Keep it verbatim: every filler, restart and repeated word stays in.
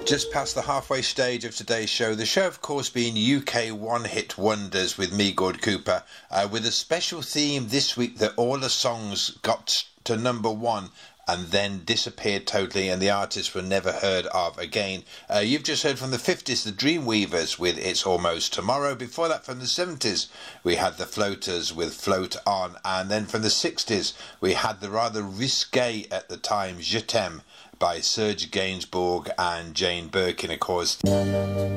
Just past the halfway stage of today's show. The show, of course, being U K one-hit wonders with me, Gord Cooper, uh, with a special theme this week that all the songs got to number one and then disappeared totally and the artists were never heard of again. Uh, you've just heard from the fifties, the Dreamweavers with It's Almost Tomorrow. Before that, from the seventies, we had the Floaters with Float On. And then from the sixties, we had the rather risque at the time, Je T'aime, by Serge Gainsbourg and Jane Birkin, of course.